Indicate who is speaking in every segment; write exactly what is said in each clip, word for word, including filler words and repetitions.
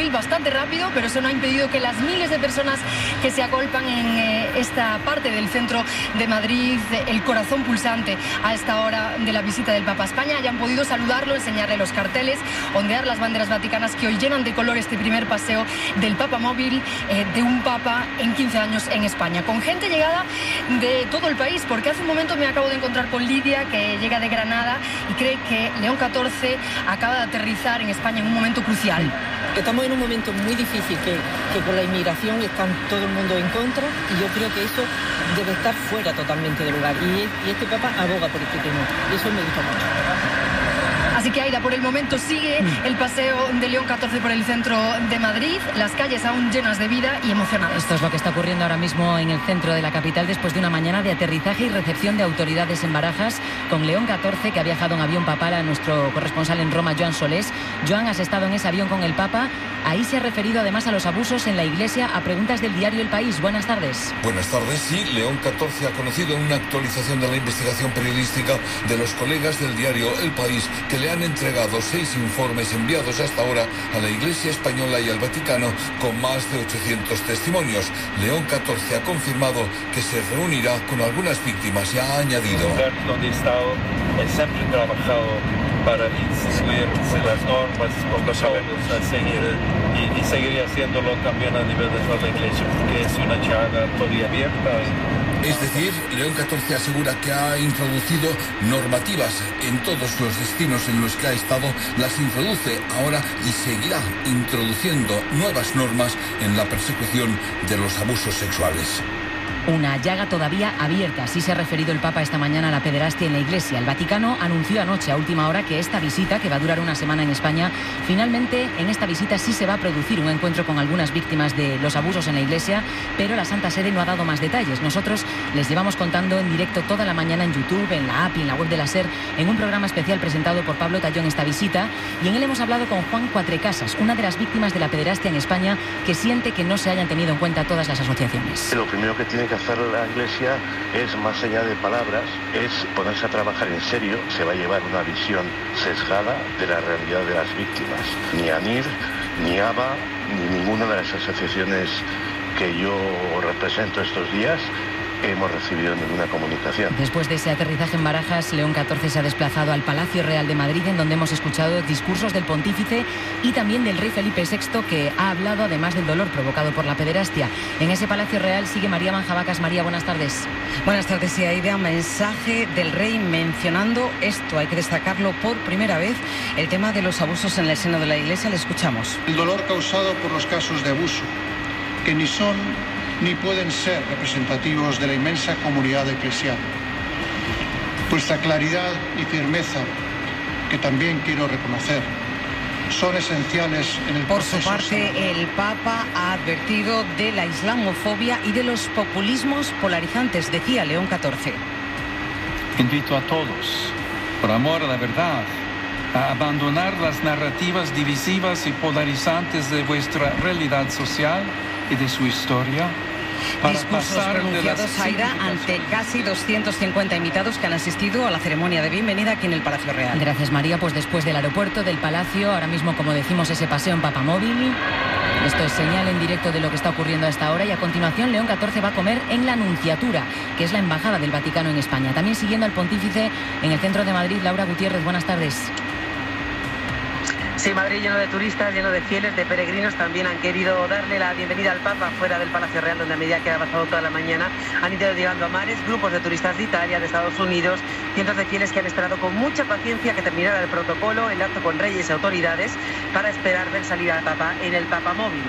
Speaker 1: papamóvil bastante rápido, pero eso no ha impedido que las miles de personas que se agolpan en eh, esta parte del centro de Madrid, el corazón pulsante a esta hora de la visita del Papa a España, hayan podido saludarlo, enseñarle los carteles, ondear las banderas vaticanas que hoy llenan de color este primer paseo del papamóvil eh, de un papa en quince años en España, con gente llegada de todo el país, porque hace un momento me acabo de encontrar con Lidia, que llega de Granada y cree que León catorce acaba de aterrizar en España en un momento crucial.
Speaker 2: Estamos en un momento muy difícil, que, que con la inmigración está todo el mundo en contra, y yo creo que eso debe estar fuera totalmente de lugar, y, y este Papa aboga por este tema, y eso me gusta mucho.
Speaker 1: Así que, Aida, por el momento sigue el paseo de León catorce por el centro de Madrid, las calles aún llenas de vida y emocionadas.
Speaker 3: Esto es lo que está ocurriendo ahora mismo en el centro de la capital, después de una mañana de aterrizaje y recepción de autoridades en Barajas, con León catorce, que ha viajado en avión papal, a nuestro corresponsal en Roma, Joan Solés. Joan, has estado en ese avión con el Papa. Ahí se ha referido además a los abusos en la Iglesia, a preguntas del diario El País. Buenas tardes.
Speaker 4: Buenas tardes. Sí, León catorce ha conocido una actualización de la investigación periodística de los colegas del diario El País, que le han entregado seis informes enviados hasta ahora a la Iglesia Española y al Vaticano con más de ochocientos testimonios. León catorce ha confirmado que se reunirá con algunas víctimas y ha añadido:
Speaker 5: donde he estado, he siempre trabajado para instituir las normas, protocolos a seguir, y, y seguiría haciéndolo también a nivel de toda la Iglesia, porque es una charla todavía abierta.
Speaker 4: Es decir, León catorce asegura que ha introducido normativas en todos los destinos en los que ha estado, las introduce ahora y seguirá introduciendo nuevas normas en la persecución de los abusos sexuales.
Speaker 3: Una llaga todavía abierta, así se ha referido el Papa esta mañana a la pederastia en la Iglesia. El Vaticano anunció anoche a última hora que esta visita, que va a durar una semana en España, finalmente en esta visita sí se va a producir un encuentro con algunas víctimas de los abusos en la Iglesia, pero la Santa Sede no ha dado más detalles. Nosotros les llevamos contando en directo toda la mañana en YouTube, en la app y en la web de la SER, en un programa especial presentado por Pablo Tallón, esta visita, y en él hemos hablado con Juan Cuatrecasas, una de las víctimas de la pederastia en España, que siente que no se hayan tenido en cuenta todas las asociaciones.
Speaker 6: Lo primero que tiene que hacer la Iglesia es, más allá de palabras, es ponerse a trabajar en serio. Se va a llevar una visión sesgada de la realidad de las víctimas. Ni ANIR, ni ABA, ni ninguna de las asociaciones que yo represento estos días hemos recibido ninguna comunicación.
Speaker 3: Después de ese aterrizaje en Barajas, León catorce se ha desplazado al Palacio Real de Madrid, en donde hemos escuchado discursos del pontífice y también del rey Felipe sexto, que ha hablado además del dolor provocado por la pederastia. En ese Palacio Real sigue María Manjabacas. María, buenas tardes.
Speaker 7: Buenas tardes, y Aida. Mensaje del rey mencionando esto, hay que destacarlo por primera vez, el tema de los abusos en el seno de la Iglesia. Le escuchamos.
Speaker 8: El dolor causado por los casos de abuso, que ni son ni pueden ser representativos de la inmensa comunidad eclesial. Vuestra claridad y firmeza, que también quiero reconocer, son esenciales en el proceso.
Speaker 7: Por su parte, el Papa ha advertido de la islamofobia y de los populismos polarizantes, decía León catorce.
Speaker 9: Invito a todos, por amor a la verdad, a abandonar las narrativas divisivas y polarizantes de vuestra realidad social y de su historia.
Speaker 7: Discursos pronunciados, Aida, ante casi doscientos cincuenta invitados que han asistido a la ceremonia de bienvenida aquí en el Palacio Real.
Speaker 3: Gracias, María. Pues después del aeropuerto, del Palacio, ahora mismo, como decimos, ese paseo en papamóvil. Esto es señal en directo de lo que está ocurriendo a esta hora, y a continuación León catorce va a comer en la Nunciatura, que es la embajada del Vaticano en España. También siguiendo al pontífice en el centro de Madrid, Laura Gutiérrez, buenas tardes.
Speaker 10: Sí, Madrid lleno de turistas, lleno de fieles, de peregrinos. También han querido darle la bienvenida al Papa fuera del Palacio Real, donde a medida que ha avanzado toda la mañana han ido llegando a mares, grupos de turistas de Italia, de Estados Unidos, cientos de fieles que han esperado con mucha paciencia que terminara el protocolo, el acto con reyes y autoridades, para esperar ver salir al Papa en el papamóvil.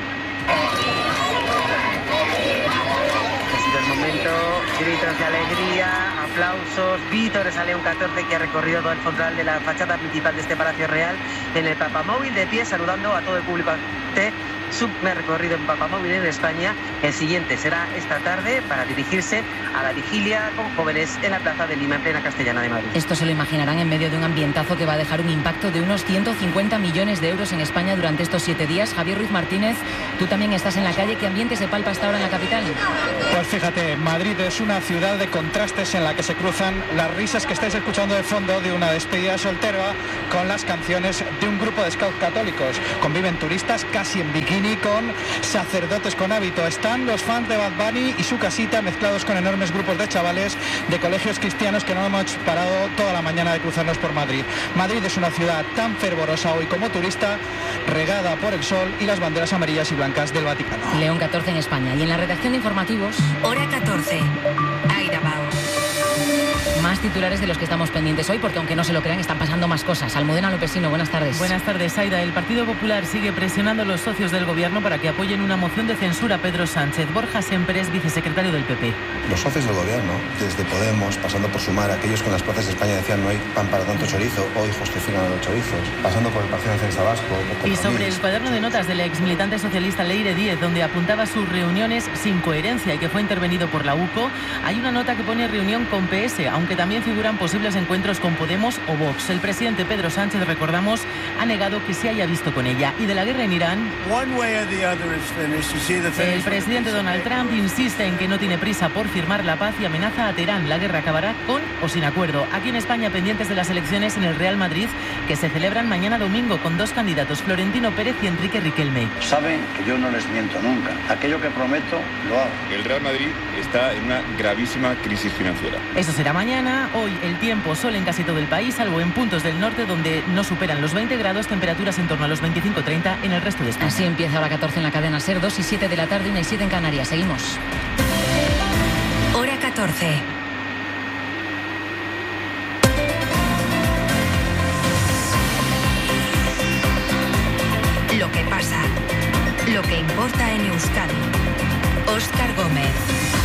Speaker 10: Ha sido el momento, gritos de alegría, aplausos, vítores a León catorce, que ha recorrido todo el frontal de la fachada principal de este Palacio Real en el papamóvil, de pie, saludando a todo el público su primer recorrido en Papamóvil en España. El siguiente será esta tarde para dirigirse a la vigilia con jóvenes en la Plaza de Lima, en plena Castellana de Madrid.
Speaker 3: Esto se lo imaginarán en medio de un ambientazo que va a dejar un impacto de unos ciento cincuenta millones de euros en España durante estos siete días. Javier Ruiz Martínez, tú también estás en la calle. ¿Qué ambiente se palpa hasta ahora en la capital?
Speaker 11: Pues fíjate, Madrid es una ciudad de contrastes en la que se cruzan las risas que estáis escuchando de fondo de una despedida soltera con las canciones de un grupo de scouts católicos. Conviven turistas casi en bikini con sacerdotes con hábito. Están los fans de Bad Bunny y su casita mezclados con enormes grupos de chavales de colegios cristianos que no hemos parado toda la mañana de cruzarnos por Madrid. Madrid es una ciudad tan fervorosa hoy como turista, regada por el sol y las banderas amarillas y blancas del Vaticano.
Speaker 3: León catorce en España. Y en la redacción de informativos...
Speaker 12: Hora catorce. Aida Bao.
Speaker 3: Más titulares de los que estamos pendientes hoy, porque aunque no se lo crean, están pasando más cosas. Almudena Lopesino, buenas tardes.
Speaker 13: Buenas tardes, Aida. El Partido Popular sigue presionando a los socios del Gobierno para que apoyen una moción de censura a Pedro Sánchez. Borja Semper es vicesecretario del P P.
Speaker 14: Los socios del Gobierno, desde Podemos, pasando por Sumar, aquellos que en las plazas de España decían no hay pan para tanto chorizo, hoy justifican a los chorizos, pasando por el Partido Nacionalista Vasco.
Speaker 13: Y sobre el cuaderno de notas del ex militante socialista Leire Díez, donde apuntaba sus reuniones sin coherencia y que fue intervenido por la U C O, hay una nota que pone reunión con P S, aunque también figuran posibles encuentros con Podemos o Vox. El presidente Pedro Sánchez, recordamos, ha negado que se haya visto con ella. Y de la guerra en Irán, el presidente Donald Trump insiste en que no tiene prisa por firmar la paz y amenaza a Teherán. La guerra acabará con o sin acuerdo. Aquí en España, pendientes de las elecciones en el Real Madrid, que se celebran mañana domingo con dos candidatos, Florentino Pérez y Enrique Riquelme.
Speaker 15: Saben que yo no les miento nunca. Aquello que prometo, lo hago.
Speaker 16: El Real Madrid está en una gravísima crisis financiera.
Speaker 13: Eso será mañana. Hoy el tiempo, sol en casi todo el país, salvo en puntos del norte donde no superan los veinte grados, temperaturas en torno a los veinticinco treinta en el resto de España.
Speaker 3: Así empieza Hora catorce en la cadena SER, dos y siete de la tarde, una y siete en Canarias. Seguimos.
Speaker 12: Hora catorce. Lo que pasa, lo que importa en Euskadi. Óscar Gómez.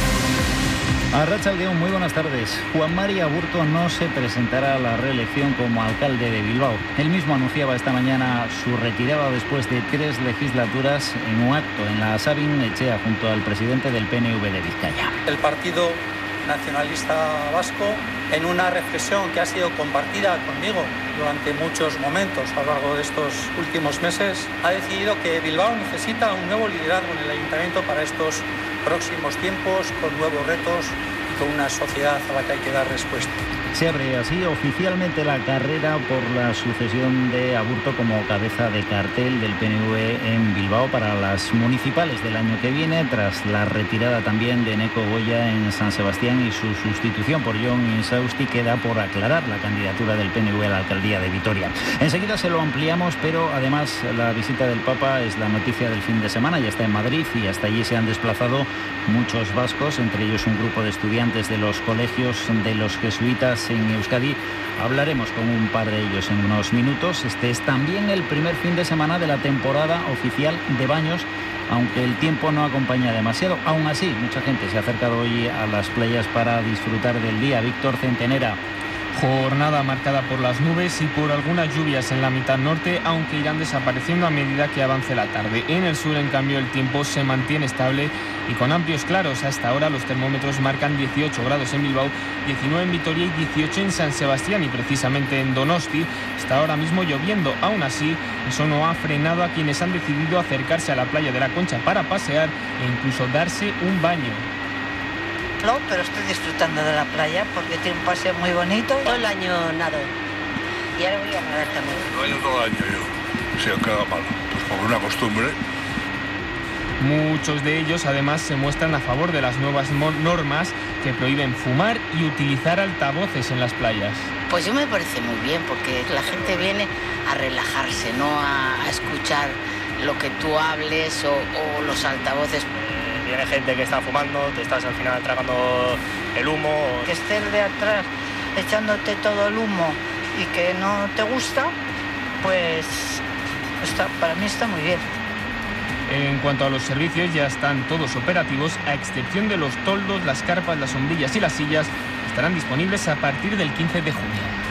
Speaker 17: Arratsaldeon, muy buenas tardes. Juan Mari Aburto no se presentará a la reelección como alcalde de Bilbao. Él mismo anunciaba esta mañana su retirada después de tres legislaturas en un acto en la Sabin Etxea junto al presidente del P N V de Vizcaya.
Speaker 18: El Partido Nacionalista Vasco, en una reflexión que ha sido compartida conmigo durante muchos momentos a lo largo de estos últimos meses, ha decidido que Bilbao necesita un nuevo liderazgo en el ayuntamiento para estos próximos tiempos, con nuevos retos y con una sociedad a la que hay que dar respuesta.
Speaker 17: Se abre así oficialmente la carrera por la sucesión de Aburto como cabeza de cartel del P N V en Bilbao para las municipales del año que viene, tras la retirada también de Eneko Goya en San Sebastián y su sustitución por Jon Insausti. Queda por aclarar la candidatura del P N V a la alcaldía de Vitoria. Enseguida se lo ampliamos, pero además la visita del Papa es la noticia del fin de semana. Ya está en Madrid y hasta allí se han desplazado muchos vascos, entre ellos un grupo de estudiantes de los colegios de los jesuitas en Euskadi. Hablaremos con un par de ellos en unos minutos. Este es también el primer fin de semana de la temporada oficial de baños, aunque el tiempo no acompaña demasiado. Aún así, mucha gente se ha acercado hoy a las playas para disfrutar del día. Víctor Centenera.
Speaker 19: Jornada marcada por las nubes y por algunas lluvias en la mitad norte, aunque irán desapareciendo a medida que avance la tarde. En el sur, en cambio, el tiempo se mantiene estable y con amplios claros. Hasta ahora los termómetros marcan dieciocho grados en Bilbao, diecinueve en Vitoria y dieciocho en San Sebastián, y precisamente en Donosti está ahora mismo lloviendo. Aún así, eso no ha frenado a quienes han decidido acercarse a la playa de la Concha para pasear e incluso darse un baño.
Speaker 20: No, pero estoy disfrutando de la playa porque tiene un paseo muy bonito. Todo el año nado. Y ahora voy a nadar también.
Speaker 21: Lo baño todo el año yo, si aunque haga malo, pues por una costumbre.
Speaker 19: Muchos de ellos además se muestran a favor de las nuevas normas que prohíben fumar y utilizar altavoces en las playas.
Speaker 20: Pues yo me parece muy bien, porque la gente viene a relajarse, no a, a escuchar lo que tú hables o, o los altavoces.
Speaker 22: Viene gente que está fumando, te estás al final tragando el humo.
Speaker 20: Que estés de atrás echándote todo el humo y que no te gusta, pues está, para mí está muy bien.
Speaker 19: En cuanto a los servicios, ya están todos operativos, a excepción de los toldos, las carpas, las sombrillas y las sillas, estarán disponibles a partir del quince de junio.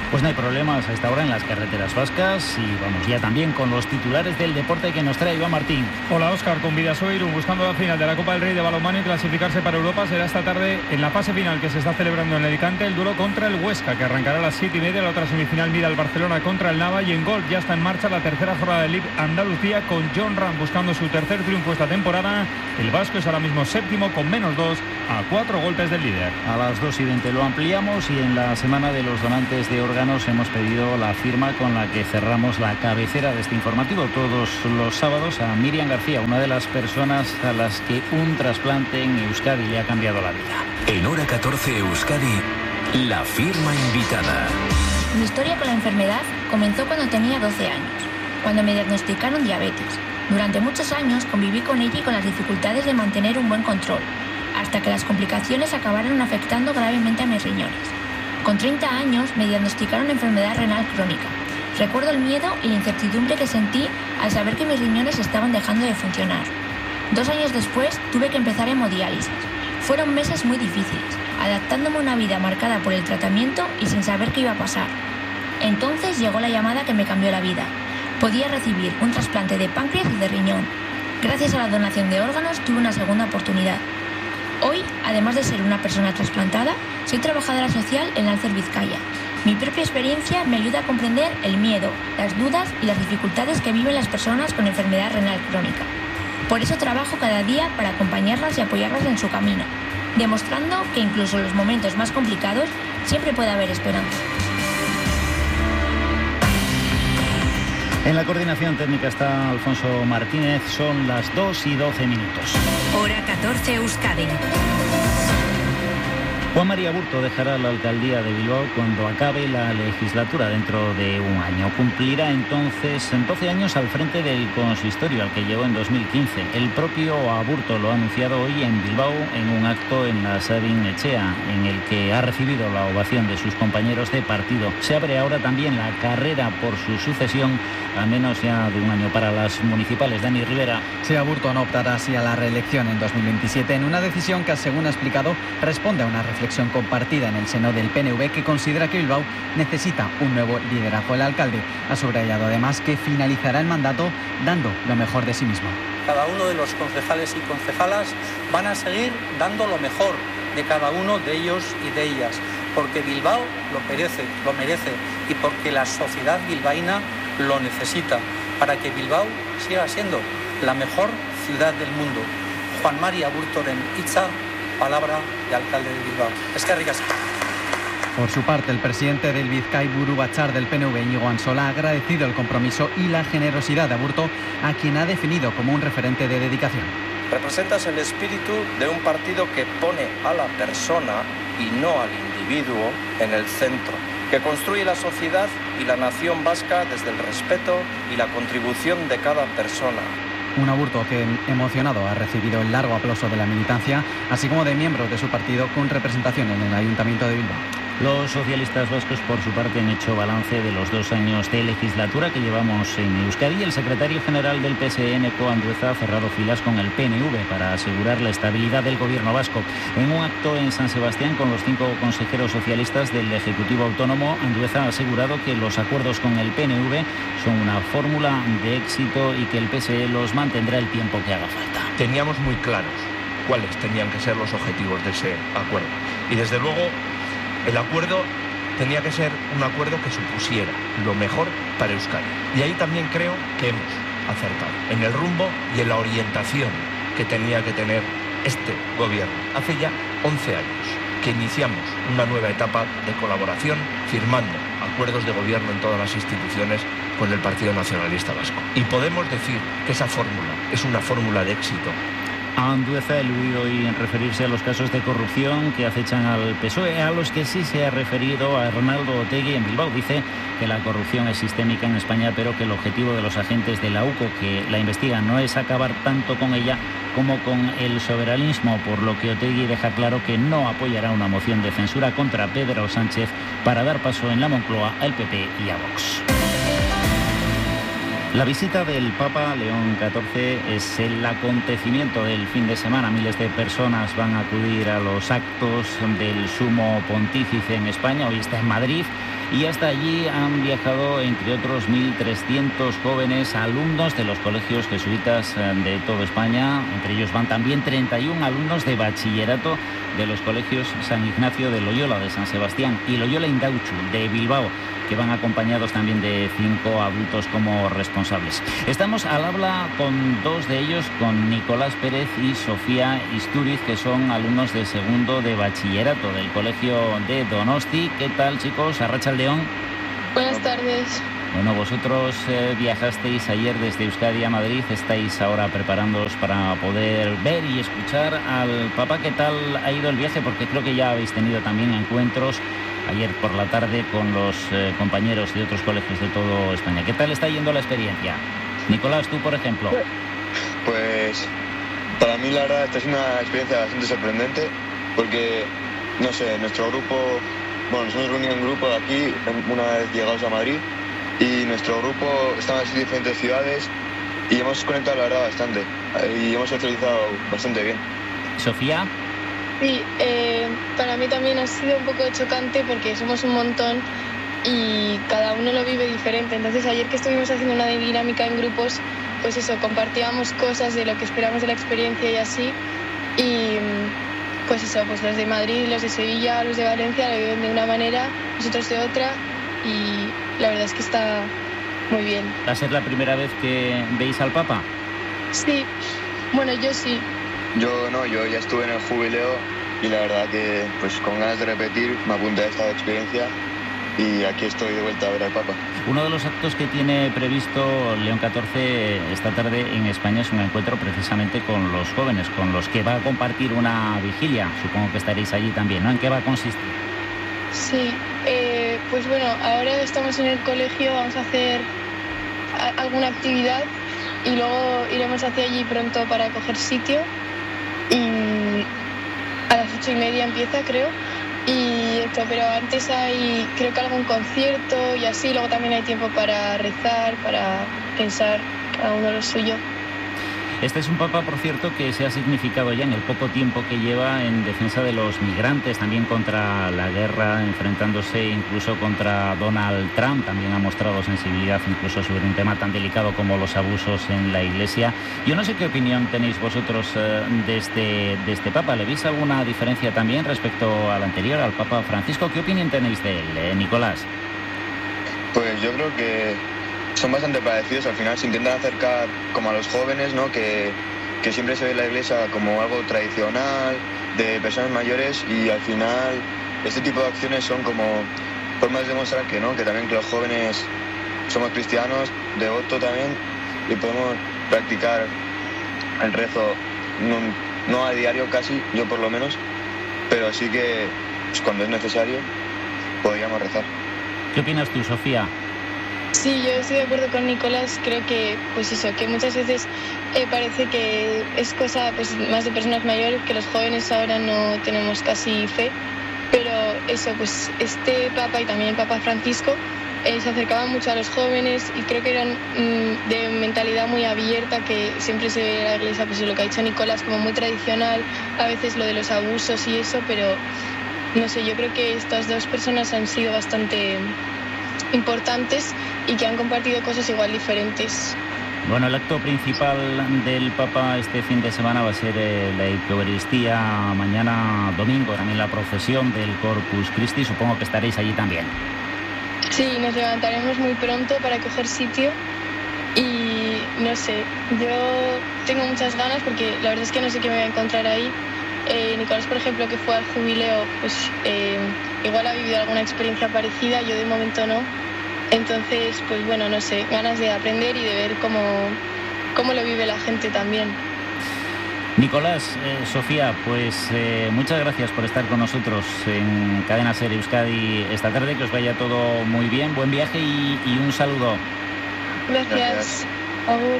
Speaker 17: Pues no hay problemas a esta hora en las carreteras vascas y vamos ya también con los titulares del deporte que nos trae Iván Martín.
Speaker 1: Hola Óscar, con Vidasoa Irún buscando la final de la Copa del Rey de balonmano y clasificarse para Europa. Será esta tarde en la fase final que se está celebrando en Alicante el duelo contra el Huesca, que arrancará a las siete y media. La otra semifinal mira al Barcelona contra el Nava, y en golf ya está en marcha la tercera jornada de Liga Andalucía con John Ram buscando su tercer triunfo esta temporada. El vasco es ahora mismo séptimo con menos dos a cuatro golpes del líder.
Speaker 17: A las dos y veinte lo ampliamos, y en la semana de los donantes de órganos hemos pedido la firma con la que cerramos la cabecera de este informativo todos los sábados a Miriam García, una de las personas a las que un trasplante en Euskadi le ha cambiado la vida.
Speaker 2: En Hora catorce Euskadi, la firma invitada.
Speaker 23: Mi historia con la enfermedad comenzó cuando tenía doce años, cuando me diagnosticaron diabetes. Durante muchos años conviví con ella y con las dificultades de mantener un buen control, hasta que las complicaciones acabaron afectando gravemente a mis riñones. Con treinta años me diagnosticaron enfermedad renal crónica. Recuerdo el miedo y la incertidumbre que sentí al saber que mis riñones estaban dejando de funcionar. Dos años después tuve que empezar hemodiálisis. Fueron meses muy difíciles, adaptándome a una vida marcada por el tratamiento y sin saber qué iba a pasar. Entonces llegó la llamada que me cambió la vida. Podía recibir un trasplante de páncreas y de riñón. Gracias a la donación de órganos tuve una segunda oportunidad. Hoy, además de ser una persona trasplantada, soy trabajadora social en Alcer Vizcaya. Mi propia experiencia me ayuda a comprender el miedo, las dudas y las dificultades que viven las personas con enfermedad renal crónica. Por eso trabajo cada día para acompañarlas y apoyarlas en su camino, demostrando que incluso en los momentos más complicados siempre puede haber esperanza.
Speaker 17: En la coordinación técnica está Alfonso Martínez. Son las dos y doce minutos.
Speaker 12: Hora catorce Euskadi.
Speaker 17: Juan María Aburto dejará la alcaldía de Bilbao cuando acabe la legislatura dentro de un año. Cumplirá entonces doce años al frente del consistorio al que llegó en dos mil quince. El propio Aburto lo ha anunciado hoy en Bilbao en un acto en la Sabin Etxea, en el que ha recibido la ovación de sus compañeros de partido. Se abre ahora también la carrera por su sucesión a menos ya de un año para las municipales. Dani Rivera.
Speaker 24: Sí, Aburto no optará así a la reelección en dos mil veintisiete en una decisión que, según ha explicado, responde a una reflexión compartida en el seno del P N V, que considera que Bilbao necesita un nuevo liderazgo. El alcalde ha subrayado además que finalizará el mandato dando lo mejor de sí mismo.
Speaker 18: Cada uno de los concejales y concejalas van a seguir dando lo mejor de cada uno de ellos y de ellas, porque Bilbao lo merece, lo merece y porque la sociedad bilbaína lo necesita, para que Bilbao siga siendo la mejor ciudad del mundo. Juan María Aburtoren hitza, palabra de alcalde de Bilbao. Eskerrik asko.
Speaker 24: Por su parte, el presidente del Bizkai Buru Batzar del P N V, Íñigo Ansola, ha agradecido el compromiso y la generosidad de Aburto, a quien ha definido como un referente de dedicación.
Speaker 25: Representas el espíritu de un partido que pone a la persona y no al individuo en el centro, que construye la sociedad y la nación vasca desde el respeto y la contribución de cada persona.
Speaker 24: Un Aburto que, emocionado, ha recibido el largo aplauso de la militancia, así como de miembros de su partido con representación en el Ayuntamiento de Bilbao.
Speaker 17: Los socialistas vascos, por su parte, han hecho balance de los dos años de legislatura que llevamos en Euskadi. El secretario general del P S N, Ko Andueza, ha cerrado filas con el P N V para asegurar la estabilidad del gobierno vasco. En un acto en San Sebastián con los cinco consejeros socialistas del Ejecutivo Autónomo, Andueza ha asegurado que los acuerdos con el P N V son una fórmula de éxito y que el P S E los mantendrá el tiempo que haga falta.
Speaker 26: Teníamos muy claros cuáles tenían que ser los objetivos de ese acuerdo. Y desde luego, el acuerdo tenía que ser un acuerdo que supusiera lo mejor para Euskadi. Y ahí también creo que hemos acertado en el rumbo y en la orientación que tenía que tener este gobierno. Hace ya once años que iniciamos una nueva etapa de colaboración, firmando acuerdos de gobierno en todas las instituciones con el Partido Nacionalista Vasco. Y podemos decir que esa fórmula es una fórmula de éxito.
Speaker 17: Andueza ha eludido hoy en referirse a los casos de corrupción que acechan al P S O E, a los que sí se ha referido a Arnaldo Otegi en Bilbao. Dice que la corrupción es sistémica en España, pero que el objetivo de los agentes de la U C O que la investigan no es acabar tanto con ella como con el soberanismo, por lo que Otegi deja claro que no apoyará una moción de censura contra Pedro Sánchez para dar paso en la Moncloa al P P y a Vox. La visita del Papa León catorce es el acontecimiento del fin de semana. Miles de personas van a acudir a los actos del Sumo Pontífice en España. Hoy está en Madrid y hasta allí han viajado, entre otros, mil trescientos jóvenes alumnos de los colegios jesuitas de toda España. Entre ellos van también treinta y un alumnos de bachillerato de los colegios San Ignacio de Loyola de San Sebastián y Loyola Indauchu de Bilbao, que van acompañados también de cinco adultos como responsables. Estamos al habla con dos de ellos, con Nicolás Pérez y Sofía Istúriz, que son alumnos de segundo de bachillerato del colegio de Donosti. ¿Qué tal, chicos? Arratsaldeon.
Speaker 4: Buenas tardes.
Speaker 17: Bueno, vosotros eh, viajasteis ayer desde Euskadi a Madrid, estáis ahora preparándoos para poder ver y escuchar al Papa. ¿Qué tal ha ido el viaje? Porque creo que ya habéis tenido también encuentros ayer por la tarde con los eh, compañeros de otros colegios de toda España. ¿Qué tal está yendo la experiencia? Nicolás, tú, por ejemplo.
Speaker 5: Pues para mí la verdad esta es una experiencia bastante sorprendente porque, no sé, nuestro grupo, bueno, nos hemos reunido en grupo de aquí una vez llegados a Madrid y nuestro grupo está en diferentes ciudades y hemos conectado la verdad bastante y hemos socializado bastante bien.
Speaker 17: Sofía.
Speaker 4: Sí, eh, para mí también ha sido un poco chocante porque somos un montón y cada uno lo vive diferente. Entonces ayer que estuvimos haciendo una dinámica en grupos, pues eso, compartíamos cosas de lo que esperamos de la experiencia y así. Y pues eso, pues los de Madrid, los de Sevilla, los de Valencia lo viven de una manera, nosotros de otra y la verdad es que está muy bien.
Speaker 17: ¿Va a ser la primera vez que veis al Papa?
Speaker 4: Sí, bueno, yo sí.
Speaker 5: Yo no, yo ya estuve en el jubileo y la verdad que pues con ganas de repetir me apunté a esta experiencia y aquí estoy de vuelta a ver al Papa.
Speaker 17: Uno de los actos que tiene previsto León catorce esta tarde en España es un encuentro precisamente con los jóvenes, con los que va a compartir una vigilia. Supongo que estaréis allí también, ¿no? ¿En qué va a consistir?
Speaker 4: Sí, eh, pues bueno, ahora estamos en el colegio, vamos a hacer a- alguna actividad y luego iremos hacia allí pronto para coger sitio. Y a las ocho y media empieza, creo. Y esto, pero antes hay, creo que algún concierto y así. Luego también hay tiempo para rezar, para pensar cada uno lo suyo.
Speaker 17: Este es un Papa, por cierto, que se ha significado ya en el poco tiempo que lleva en defensa de los migrantes, también contra la guerra, enfrentándose incluso contra Donald Trump. También ha mostrado sensibilidad incluso sobre un tema tan delicado como los abusos en la Iglesia. Yo no sé qué opinión tenéis vosotros eh, de, este, de este Papa. ¿Le veis alguna diferencia también respecto al anterior, al Papa Francisco? ¿Qué opinión tenéis de él, eh, Nicolás?
Speaker 5: Pues yo creo que son bastante parecidos, al final se intentan acercar como a los jóvenes, ¿no? Que, que siempre se ve la iglesia como algo tradicional, de personas mayores y al final este tipo de acciones son como formas de demostrar que no, que también que los jóvenes somos cristianos, devotos también y podemos practicar el rezo, no, no a diario casi, yo por lo menos, pero sí que pues, cuando es necesario podríamos rezar.
Speaker 17: ¿Qué opinas tú, Sofía?
Speaker 4: Sí, yo estoy de acuerdo con Nicolás. Creo que, pues eso, que muchas veces eh, parece que es cosa pues más de personas mayores, que los jóvenes ahora no tenemos casi fe. Pero eso, pues este Papa y también el Papa Francisco eh, se acercaban mucho a los jóvenes y creo que eran mmm, de mentalidad muy abierta, que siempre se ve la iglesia, pues lo que ha dicho Nicolás, como muy tradicional, a veces lo de los abusos y eso, pero no sé, yo creo que estas dos personas han sido bastante importantes y que han compartido cosas igual diferentes.
Speaker 17: Bueno, el acto principal del Papa este fin de semana va a ser eh, la Eucaristía mañana domingo, también la procesión del Corpus Christi. Supongo que estaréis allí también.
Speaker 4: Sí, nos levantaremos muy pronto para coger sitio y no sé, yo tengo muchas ganas porque la verdad es que no sé qué me voy a encontrar ahí. Eh, Nicolás, por ejemplo, que fue al jubileo, pues eh, igual ha vivido alguna experiencia parecida, yo de momento no. Entonces, pues bueno, no sé, ganas de aprender y de ver cómo, cómo lo vive la gente también.
Speaker 17: Nicolás, eh, Sofía, pues eh, muchas gracias por estar con nosotros en Cadena Ser Euskadi esta tarde, que os vaya todo muy bien, buen viaje y, y un saludo.
Speaker 4: Gracias. Agur.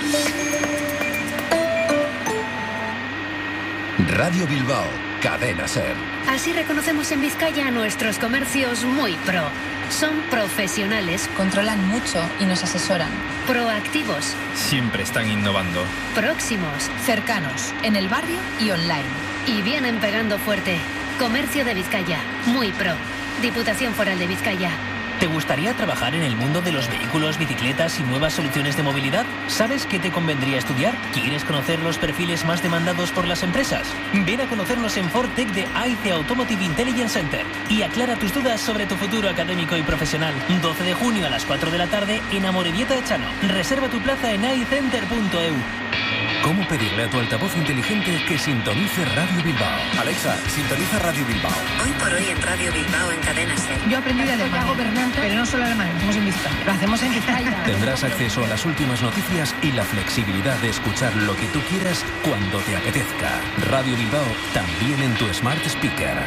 Speaker 2: Radio Bilbao, Cadena Ser.
Speaker 12: Así reconocemos en Vizcaya a nuestros comercios muy pro. Son profesionales,
Speaker 23: controlan mucho y nos asesoran.
Speaker 12: Proactivos,
Speaker 6: siempre están innovando.
Speaker 12: próximos,
Speaker 23: Cercanos, en el barrio y online.
Speaker 12: y vienen pegando fuerte. Comercio de Vizcaya, muy pro. Diputación Foral de Vizcaya.
Speaker 7: ¿Te gustaría trabajar en el mundo de los vehículos, bicicletas y nuevas soluciones de movilidad? ¿Sabes qué te convendría estudiar? ¿Quieres conocer los perfiles más demandados por las empresas? Ven a conocernos en Fortec de A I C Automotive Intelligence Center y aclara tus dudas sobre tu futuro académico y profesional. doce de junio a las cuatro de la tarde en Amorebieta de Chano. Reserva tu plaza en aicenter punto e u.
Speaker 2: ¿Cómo pedirle a tu altavoz inteligente que sintonice Radio Bilbao? Alexa, sintoniza Radio Bilbao.
Speaker 12: Hoy por hoy en Radio Bilbao en Cadena Ser.
Speaker 23: Yo aprendí de alemán, pero no solo alemán, lo hacemos en Vizcaya. Lo hacemos en Vizcaya.
Speaker 2: Tendrás acceso a las últimas noticias y la flexibilidad de escuchar lo que tú quieras cuando te apetezca. Radio Bilbao, también en tu Smart Speaker.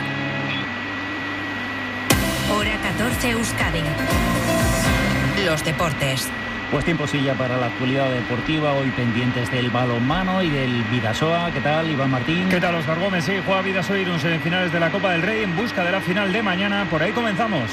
Speaker 12: Hora catorce Euskadi. Los deportes.
Speaker 17: Pues tiempo sí ya para la actualidad deportiva, hoy pendientes del balonmano y del Bidasoa. ¿Qué tal, Iván Martín?
Speaker 1: ¿Qué tal, Óscar Gómez? Sí, juega Bidasoa Irún semifinales de la Copa del Rey en busca de la final de mañana. Por ahí comenzamos.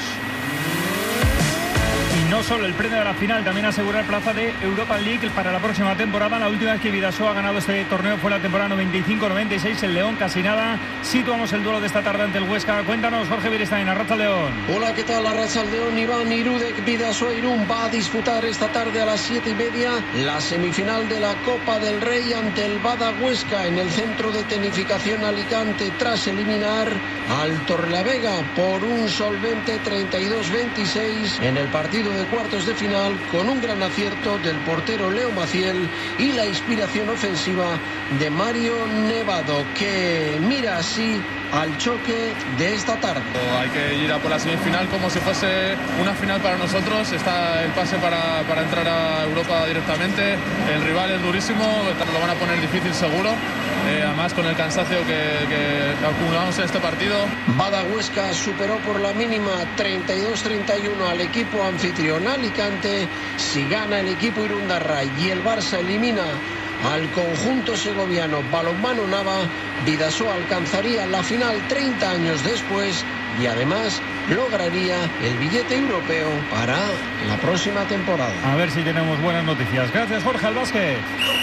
Speaker 1: Y no solo el premio de la final, también asegurar plaza de Europa League para la próxima temporada. La última vez que Bidasoa ha ganado este torneo fue la temporada noventa y cinco noventa y seis. El León casi nada. Situamos el duelo de esta tarde ante el Huesca. Cuéntanos, Jorge Beristain, Arracha León.
Speaker 8: Hola, ¿qué tal? Arracha León, Iván Irudek. Bidasoa Irún va a disputar esta tarde a las siete y media la semifinal de la Copa del Rey ante el Bada Huesca en el centro de tenificación Alicante, tras eliminar al Torrelavega por un solvente treinta y dos veintiséis en el partido de cuartos de final, con un gran acierto del portero Leo Maciel y la inspiración ofensiva de Mario Nevado, que mira así al choque de esta tarde.
Speaker 9: Hay que ir a por la semifinal como si fuese una final para nosotros. Está el pase para, para entrar a Europa directamente. El rival es durísimo, lo van a poner difícil seguro. Eh, además con el cansancio que, que acumulamos en este partido.
Speaker 8: Bada Huesca superó por la mínima treinta y dos treinta y uno al equipo anfitrión Alicante. Si gana el equipo Irundarra y el Barça elimina al conjunto segoviano Balonmano Nava, Bidasoa alcanzaría la final treinta años después y además lograría el billete europeo para la próxima temporada.
Speaker 1: A ver si tenemos buenas noticias. Gracias, Jorge Albásquez.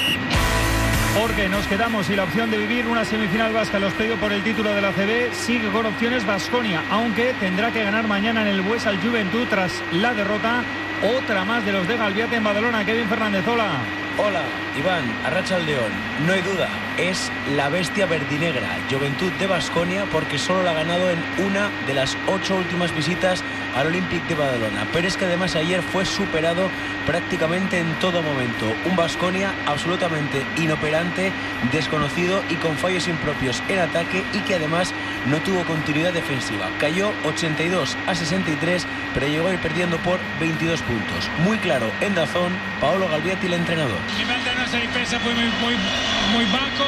Speaker 1: Porque nos quedamos sin la opción de vivir una semifinal vasca. Los pedidos por el título de la A C B sigue con opciones Baskonia, aunque tendrá que ganar mañana en el Bues al Juventud tras la derrota. Otra más de los de Galviate en Badalona. Kevin Fernández, hola.
Speaker 10: Hola, Iván, Arratsaldeón. No hay duda, es la bestia verdinegra, Juventud de Baskonia, porque solo la ha ganado en una de las ocho últimas visitas al Olympique de Badalona. Pero es que además ayer fue superado prácticamente en todo momento. Un Baskonia absolutamente inoperante, desconocido y con fallos impropios en ataque, y que además no tuvo continuidad defensiva. Cayó ochenta y dos a sesenta y tres, pero llegó a ir perdiendo por veintidós puntos. Muy claro, en Dazón, Paolo Galviati, el entrenador.
Speaker 11: El nivel de nuestra defensa fue muy, muy, muy bajo.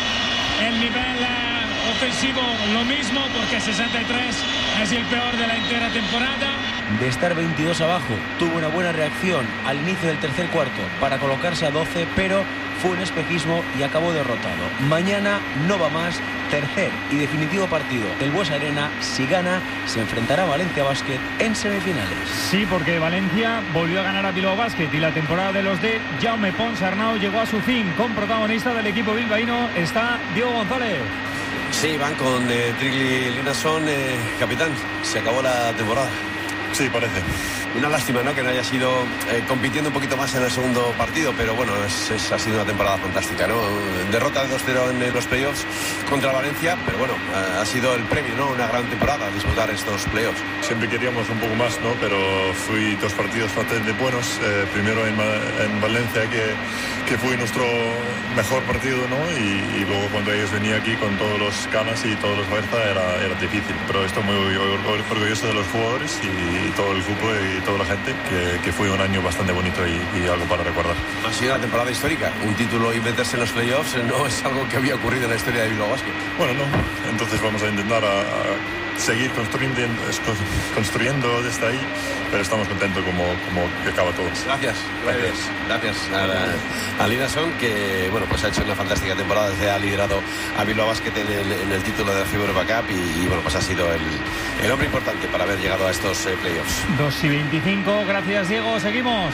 Speaker 11: El nivel uh, ofensivo lo mismo, porque sesenta y tres es el peor de la entera temporada.
Speaker 10: De estar veintidós abajo, tuvo una buena reacción al inicio del tercer cuarto para colocarse a doce, pero fue un espejismo y acabó derrotado. Mañana no va más, tercer y definitivo partido del Bues Arena. Si gana, se enfrentará a Valencia Basket en semifinales.
Speaker 1: Sí, porque Valencia volvió a ganar a Bilbao Basket y la temporada de los de Jaume Pons Arnau llegó a su fin. Con protagonista del equipo bilbaíno está Diego González.
Speaker 14: Sí, van con eh, Trigli Linason, eh, capitán. Se acabó la temporada.
Speaker 21: Sí, parece.
Speaker 14: Una lástima, ¿no?, que no haya sido eh, compitiendo un poquito más en el segundo partido, pero bueno, es, es, ha sido una temporada fantástica, ¿no? Derrota de dos cero en eh, los playoffs contra Valencia, pero bueno, ha, ha sido el premio, ¿no? Una gran temporada disputar estos playoffs.
Speaker 21: Siempre queríamos un poco más, ¿no? Pero fui dos partidos bastante buenos. Eh, primero en, en Valencia, que, que fue nuestro mejor partido, ¿no? Y, y luego cuando ellos venían aquí con todos los canas y todos los fuerza era, era difícil. Pero estoy muy orgulloso de los jugadores y, y todo el grupo y toda la gente, que, que fue un año bastante bonito y, y algo para recordar.
Speaker 14: Ha sido una temporada histórica. Un título y meterse en los playoffs no es algo que había ocurrido en la historia de Bilbao Basket.
Speaker 21: Bueno, no. Entonces vamos a intentar a, a seguir construyendo, construyendo desde ahí, pero estamos contentos como, como que acaba todo.
Speaker 14: Gracias, gracias, gracias a, a Linason, que bueno, pues ha hecho una fantástica temporada, desde ha liderado a Bilbao Basket en el, en el título de la FIBA Europa Cup y, y bueno, pues ha sido el, el hombre importante para haber llegado a estos eh, playoffs.
Speaker 1: dos y veinticinco, gracias Diego, seguimos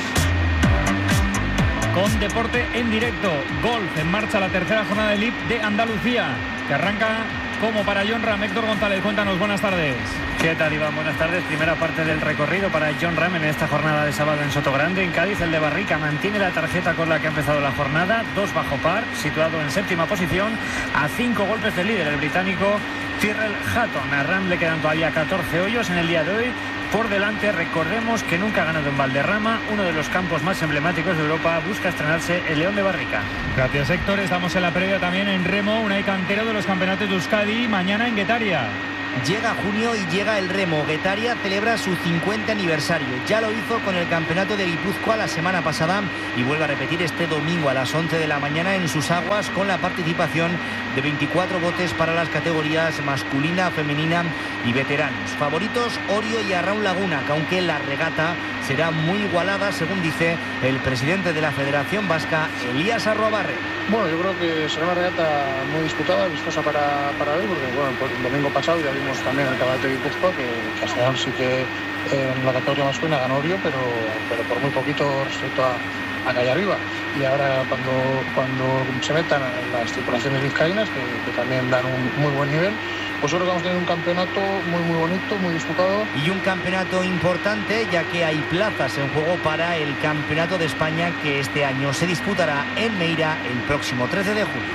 Speaker 1: con deporte en directo. Golf, en marcha la tercera jornada del I P de Andalucía, que arranca como para Jon Rahm. Héctor González, cuéntanos, buenas tardes.
Speaker 3: ¿Qué tal, Iván? Buenas tardes. Primera parte del recorrido para Jon Rahm en esta jornada de sábado en Sotogrande. En Cádiz, el de Barrica mantiene la tarjeta con la que ha empezado la jornada, dos bajo par, situado en séptima posición, a cinco golpes del líder, el británico Tyrrell Hatton. A Rahm le quedan todavía catorce hoyos en el día de hoy. Por delante, recordemos que nunca ha ganado en Valderrama, uno de los campos más emblemáticos de Europa. Busca estrenarse el León de Barrica.
Speaker 1: Gracias, Héctor. Estamos en la previa también en remo, Unai Cantero de los campeonatos de Euskadi, mañana en Guetaria.
Speaker 13: Llega junio y llega el remo. Guetaria celebra su cincuenta aniversario. Ya lo hizo con el campeonato de Guipúzcoa la semana pasada y vuelve a repetir este domingo a las once de la mañana en sus aguas, con la participación de veinticuatro botes para las categorías masculina, femenina y veteranos. Favoritos Orio y Arraun Laguna, que aunque la regata será muy igualada, según dice el presidente de la Federación Vasca, Elías Arruabarre.
Speaker 15: Bueno, yo creo que será una regata muy disputada, vistosa para, para ver, porque bueno, pues el domingo pasado ya vimos también el caballo de Guipúzcoa, que Castellán sí que eh, en la categoría masculina ganó Orio, pero, pero por muy poquito respecto a, a calle arriba. Y ahora cuando, cuando se metan las tripulaciones vizcaínas, que, que también dan un muy buen nivel, pues creo que vamos a tener un campeonato muy muy bonito, muy disputado.
Speaker 13: Y un campeonato importante, ya que hay plazas en juego para el Campeonato de España, que este año se disputará en Meira el próximo trece de julio.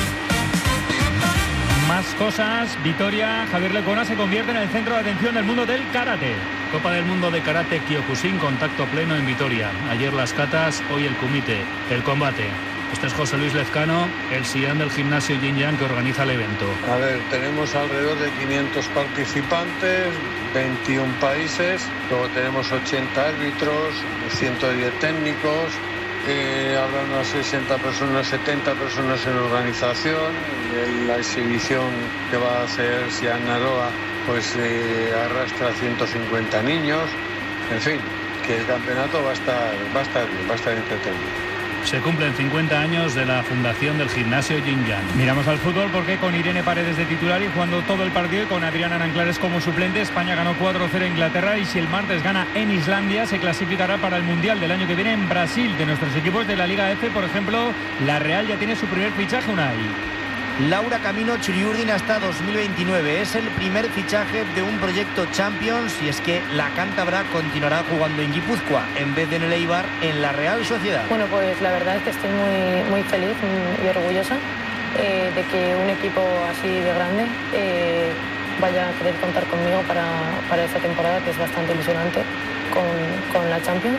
Speaker 1: Más cosas. Vitoria, Javier Lecona se convierte en el centro de atención del mundo del karate.
Speaker 16: Copa del Mundo de Karate Kyokushin, contacto pleno en Vitoria. Ayer las catas, hoy el kumite, el combate. Este es José Luis Lezcano, el Sian del gimnasio Yin Yang que organiza el evento.
Speaker 20: A ver, tenemos alrededor de quinientos participantes, veintiún países, luego tenemos ochenta árbitros, ciento diez técnicos, eh, habrá unas sesenta personas, setenta personas en organización. En la exhibición que va a hacer Sian Naroa, pues eh, arrastra ciento cincuenta niños. En fin, que el campeonato va a estar, va a estar bien, va a estar entretenido.
Speaker 16: Se cumplen cincuenta años de la fundación del gimnasio Yin Yang.
Speaker 1: Miramos al fútbol porque con Irene Paredes de titular y jugando todo el partido y con Adriana Nanclares como suplente, España ganó cuatro cero a Inglaterra, y si el martes gana en Islandia se clasificará para el Mundial del año que viene en Brasil. De nuestros equipos de la Liga F, por ejemplo, la Real ya tiene su primer fichaje, Unai.
Speaker 13: Laura Camino Churiurdin hasta dos mil veintinueve. Es el primer fichaje de un proyecto Champions, y es que la cántabra continuará jugando en Guipúzcoa en vez de en el Eibar, en la Real Sociedad.
Speaker 22: Bueno, pues la verdad es que estoy muy, muy feliz y orgullosa eh, de que un equipo así de grande eh, vaya a querer contar conmigo para, para esta temporada, que es bastante ilusionante con, con la Champions.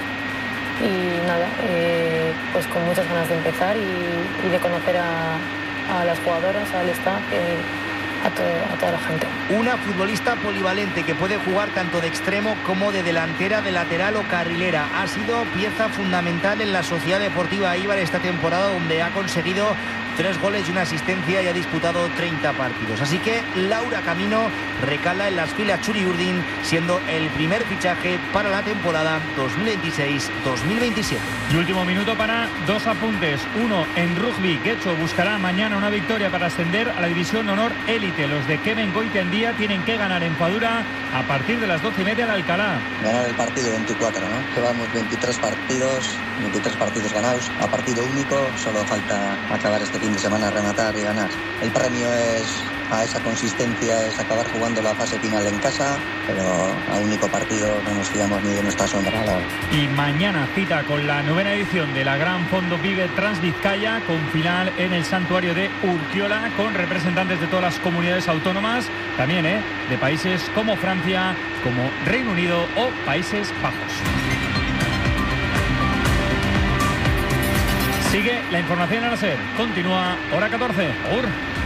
Speaker 22: Y nada, eh, pues con muchas ganas de empezar y, y de conocer a a las jugadoras, al staff, eh, a, todo, a toda la gente.
Speaker 13: Una futbolista polivalente que puede jugar tanto de extremo como de delantera, de lateral o carrilera. Ha sido pieza fundamental en la Sociedad Deportiva Eibar esta temporada, donde ha conseguido tres goles y una asistencia y ha disputado treinta partidos. Así que Laura Camino recala en las filas Churiurdin, siendo el primer fichaje para la temporada dos mil veintiséis dos mil veintisiete.
Speaker 1: Y último minuto para dos apuntes. Uno, en rugby, Guecho buscará mañana una victoria para ascender a la división honor élite. Los de Kevin Goitiendía tienen que ganar en Padura a partir de las doce y media en Alcalá.
Speaker 27: Ganar el partido veinticuatro, ¿no? Llevamos veintitrés partidos, veintitrés partidos ganados a partido único. Solo falta acabar este fin de semana, rematar y ganar. El premio es a esa consistencia, es acabar jugando la fase final en casa, pero a único partido no nos fiamos ni de nuestra sombra.
Speaker 1: Y mañana cita con la novena edición de la Gran Fondo Vive Transvizcaya, con final en el santuario de Urquiola, con representantes de todas las comunidades autónomas, también ¿eh? de países como Francia, como Reino Unido o Países Bajos. Sigue la información a la SER. Continúa hora catorce. Ur.